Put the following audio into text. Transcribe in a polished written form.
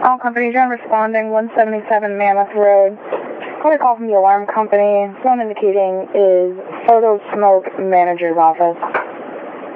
All company, John responding, 177 Mammoth Road. Got a call from the alarm company. Phone indicating is photo smoke manager's office.